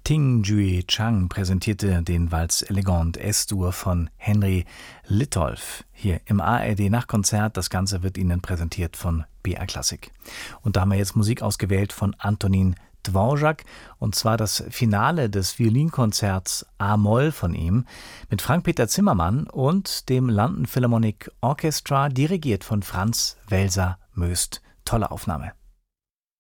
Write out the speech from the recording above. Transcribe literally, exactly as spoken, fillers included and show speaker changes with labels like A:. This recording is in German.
A: Ting Jue Chang präsentierte den Valse Elegant S-Dur von Henry Litolff hier im A R D-Nachtkonzert. Das Ganze wird Ihnen präsentiert von B R Klassik. Und da haben wir jetzt Musik ausgewählt von Antonín Dvořák, und zwar das Finale des Violinkonzerts A-Moll von ihm mit Frank-Peter Zimmermann und dem London Philharmonic Orchestra, dirigiert von Franz Welser-Möst. Tolle Aufnahme.